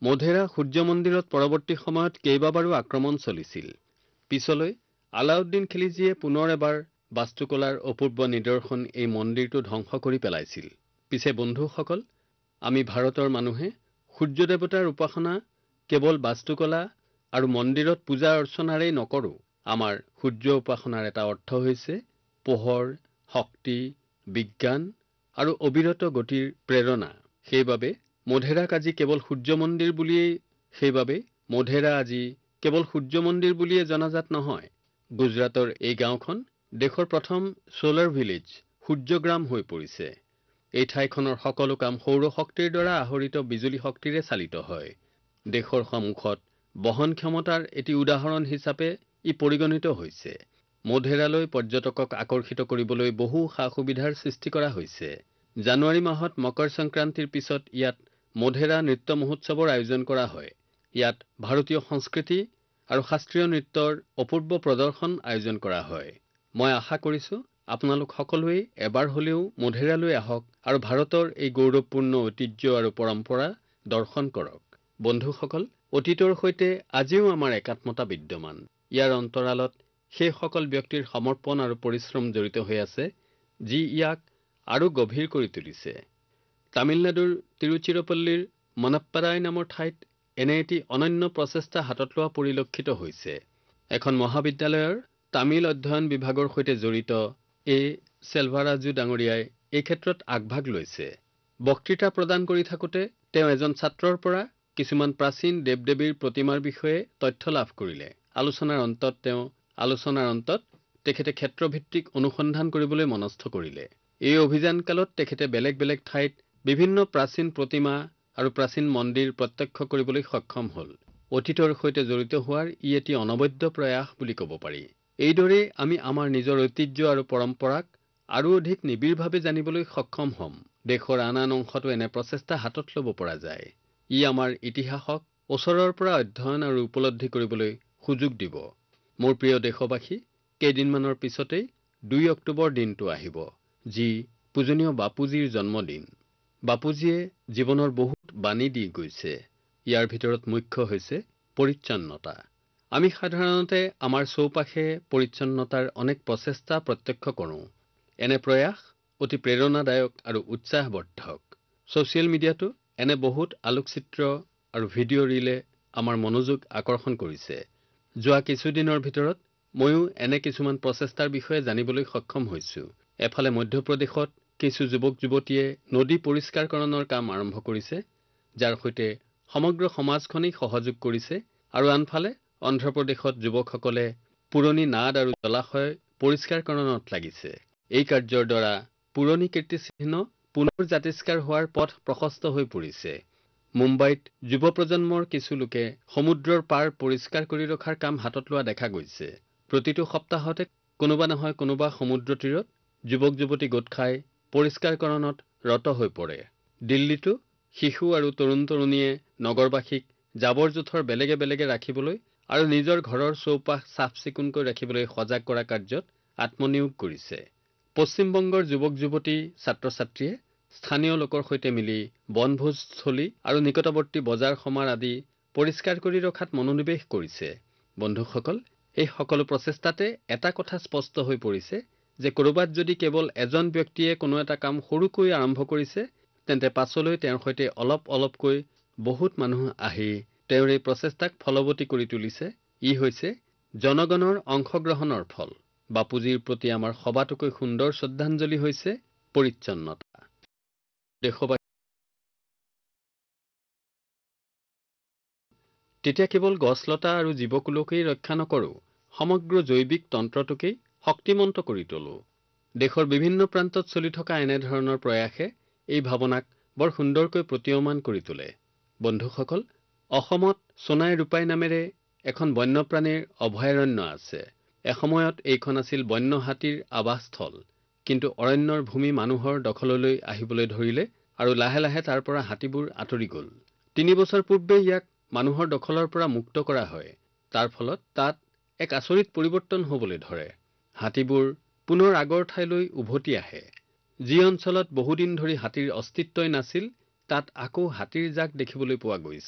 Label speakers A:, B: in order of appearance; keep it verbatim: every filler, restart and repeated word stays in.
A: মধেৰা সূৰ্য মন্দিৰত পৰৱৰ্তী সময়ত কেইবাবাৰো আক্ৰমণ চলিছিল। পিছলৈ আলাউদ্দিন খিলজীয়ে পুনৰ এবাৰ বাস্তুকলাৰ অপূৰ্ব নিদৰ্শন এই মন্দিৰটো ধ্বংস কৰি পেলাইছিল। পিছে বন্ধুসকল, আমি ভাৰতৰ মানুহে সূৰ্য দেৱতাৰ উপাসনা কেৱল বাস্তুকলা আৰু মন্দিৰত পূজা অৰ্চনাৰেই নকৰোঁ। আমাৰ সূৰ্য উপাসনাৰ এটা অৰ্থ হৈছে পোহৰ, শক্তি, বিজ্ঞান আৰু অবিৰত গতিৰ প্ৰেৰণা। সেইবাবে মধেৰাক আজি কেৱল সূৰ্য মন্দিৰ বুলিয়েই সেইবাবে মধেৰা আজি কেৱল সূৰ্য মন্দিৰ বুলিয়ে জনাজাত নহয়। গুজৰাটৰ এই গাঁওখন দেশৰ প্ৰথম সোলাৰ ভিলেজ সূৰ্যগ্ৰাম হৈ পৰিছে। এই ঠাইখনৰ সকলো কাম সৌৰ শক্তিৰ দ্বাৰা আহৰিত বিজুলী শক্তিৰে চালিত হয়। দেশৰ সন্মুখত বহন ক্ষমতাৰ এটি উদাহৰণ হিচাপে ই পৰিগণিত হৈছে। মধেৰালৈ পৰ্যটকক আকৰ্ষিত কৰিবলৈ বহু সা-সুবিধাৰ সৃষ্টি কৰা হৈছে। জানুৱাৰী মাহত মকৰ সংক্ৰান্তিৰ পিছত ইয়াত মধেৰা নৃত্য মহোৎসৱৰ আয়োজন কৰা হয়। ইয়াত ভাৰতীয় সংস্কৃতি আৰু শাস্ত্ৰীয় নৃত্যৰ অপূৰ্ব প্ৰদৰ্শন আয়োজন কৰা হয়। মই আশা কৰিছো আপোনালোক সকলোৱে এবাৰ হলেও মধেৰালৈ আহক আৰু ভাৰতৰ এই গৌৰৱপূৰ্ণ ঐতিহ্য আৰু পৰম্পৰা দৰ্শন কৰক। বন্ধুসকল, অতীতৰ সৈতে আজিও আমাৰ একাত্মতা বিদ্যমান। ইয়াৰ অন্তৰালত সেই সকল ব্যক্তিৰ সমৰ্পণ আৰু পৰিশ্ৰম জড়িত হৈ আছে যি ইয়াক আৰু গভীৰ কৰি তুলিছে। তামিলনাডুৰ তিৰুচিৰাপল্লীৰ মনপ্পাৰাই নামৰ ঠাইত এনে এটি অনন্য প্ৰচেষ্টা হাতত লোৱা পৰিলক্ষিত হৈছে। এখন মহাবিদ্যালয়ৰ তামিল অধ্যয়ন বিভাগৰ সৈতে জড়িত এ সেলভাৰাজু ডাঙৰীয়াই এই ক্ষেত্ৰত আগভাগ লৈছে। বক্তৃতা প্ৰদান কৰি থাকোতে তেওঁ এজন ছাত্ৰৰ পৰা কিছুমান প্ৰাচীন দেৱ-দেৱীৰ প্ৰতিমাৰ বিষয়ে তথ্য লাভ কৰিলে। আলোচনাৰ অন্তত তেওঁ আলোচনাৰ অন্তত তেখেতে ক্ষেত্ৰভিত্তিক অনুসন্ধান কৰিবলৈ মনস্থ কৰিলে। এই অভিযানকালত তেখেতে বেলেগ বেলেগ ঠাইত বিভিন্ন প্ৰাচীন প্ৰতিমা আৰু প্ৰাচীন মন্দিৰ প্ৰত্যক্ষ কৰিবলৈ সক্ষম হ'ল। অতীতৰ সৈতে জড়িত হোৱাৰ ই এটি অনবদ্য প্ৰয়াস বুলি ক'ব পাৰি। এইদৰে আমি আমাৰ নিজৰ ঐতিহ্য আৰু পৰম্পৰাক আৰু অধিক নিবিড়ভাৱে জানিবলৈ সক্ষম হ'ম। দেশৰ আন আন অংশতো এনে প্ৰচেষ্টা হাতত ল'ব পৰা যায়। ই আমাৰ ইতিহাসক ওচৰৰ পৰা অধ্যয়ন আৰু উপলব্ধি কৰিবলৈ সুযোগ দিব। মোৰ প্ৰিয় দেশবাসী, কেইদিনমানৰ পিছতেই দুই অক্টোবৰ দিনটো আহিব, যি পূজনীয় বাপুজীৰ জন্মদিন। বাপুজীয়ে জীৱনৰ বহুত বাণী দি গৈছে। ইয়াৰ ভিতৰত মুখ্য হৈছে পৰিচ্ছন্নতা। আমি সাধাৰণতে আমাৰ চৌপাশে পৰিচ্ছন্নতাৰ অনেক প্ৰচেষ্টা প্ৰত্যক্ষ কৰোঁ। এনে প্ৰয়াস অতি প্ৰেৰণাদায়ক আৰু উৎসাহবৰ্ধক। ছচিয়েল মিডিয়াতো এনে বহুত আলোকচিত্ৰ আৰু ভিডিঅ' ৰীলে আমাৰ মনোযোগ আকৰ্ষণ কৰিছে। যোৱা কিছুদিনৰ ভিতৰত ময়ো এনে কিছুমান প্ৰচেষ্টাৰ বিষয়ে জানিবলৈ সক্ষম হৈছো। এফালে মধ্যপ্ৰদেশত কিছু যুৱক-যুৱতীয়ে নদী পৰিষ্কাৰকৰণৰ কাম আৰম্ভ কৰিছে, যাৰ সৈতে সমগ্ৰ সমাজখনেই সহযোগ কৰিছে, আৰু আনফালে অন্ধ্ৰপ্ৰদেশত যুৱকসকলে পুৰণি নাদ আৰু জলাশয় পৰিষ্কাৰকৰণত লাগিছে। এই কাৰ্যৰ দ্বাৰা পুৰণি কীৰ্তিচিহ্ন পুনৰ জাতিষ্কাৰ হোৱাৰ পথ প্ৰশস্ত হৈ পৰিছে। মুম্বাইত যুৱ প্ৰজন্মৰ কিছু লোকে সমুদ্ৰৰ পাৰ পৰিষ্কাৰ কৰি ৰখাৰ কাম হাতত লোৱা দেখা গৈছে। প্ৰতিটো সপ্তাহতে কোনোবা নহয় কোনোবা সমুদ্ৰ তীৰত যুৱক-যুৱতী গোট খাই পৰিষ্কাৰকৰণত ৰত হৈ পৰে। দিল্লীতো শিশু আৰু তৰুণ-তৰুণীয়ে নগৰবাসীক জাবৰ-জোথৰ বেলেগে বেলেগে ৰাখিবলৈ আৰু নিজৰ ঘৰৰ চৌপাশ চাফ-চিকুণকৈ ৰাখিবলৈ সজাগ কৰা কাৰ্যত আত্মনিয়োগ কৰিছে। পশ্চিম বংগৰ যুৱক-যুৱতী, ছাত্ৰ-ছাত্ৰীয়ে স্থানীয় লোকৰ সৈতে মিলি বনভোজস্থলী আৰু নিকটৱৰ্তী বজাৰ সমাৰ আদি পৰিষ্কাৰ কৰি ৰখাত মনোনিৱেশ কৰিছে। বন্ধুসকল, এই সকলো প্ৰচেষ্টাতে এটা কথা স্পষ্ট হৈ পৰিছে যে কৰবাত যদি কেৱল এজন ব্যক্তিয়ে কোনো এটা কাম সৰুকৈ আৰম্ভ কৰিছে, তেন্তে পাছলৈ তেওঁৰ সৈতে অলপ অলপকৈ বহুত মানুহ আহি তেওঁৰ এই প্ৰচেষ্টাক ফলৱতী কৰি তুলিছে। ই হৈছে জনগণৰ অংশগ্ৰহণৰ ফল। বাপুজীৰ প্ৰতি আমাৰ সবাতোকৈ সুন্দৰ শ্ৰদ্ধাঞ্জলি হৈছে পৰিচ্ছন্নতা। দেশবাসী, তেতিয়া কেৱল গছলতা আৰু জীৱকুলকেই ৰক্ষা নকৰোঁ, সমগ্ৰ জৈৱিক তন্ত্ৰটোকেই শক্তিমন্ত কৰি তোলো। দেশৰ বিভিন্ন প্ৰান্তত চলি থকা এনেধৰণৰ প্ৰয়াসে এই ভাৱনাক বৰ সুন্দৰকৈ প্ৰতীয়মান কৰি তোলে। বন্ধুসকল, অসমত সোনাই ৰূপাই নামেৰে এখন বন্যপ্ৰাণীৰ অভয়াৰণ্য আছে। এসময়ত এইখন আছিল বন্য হাতীৰ আৱাসস্থল, কিন্তু অৰণ্যৰ ভূমি মানুহৰ দখললৈ আহিবলৈ ধৰিলে আৰু লাহে লাহে তাৰ পৰা হাতীবোৰ আঁতৰি গ'ল। তিনি বছৰ পূৰ্বে ইয়াক মানুহৰ দখলৰ পৰা মুক্ত কৰা হয়। তাৰ ফলত তাত এক আচৰিত পৰিৱৰ্তন হ'বলৈ ধৰে। হাতীবোৰ পুনৰ আগৰ ঠাইলৈ উভতি আহে। যি অঞ্চলত বহুদিন ধৰি হাতীৰ অস্তিত্বই নাছিল, তাত আকৌ হাতীৰ জাক দেখিবলৈ পোৱা গৈছে।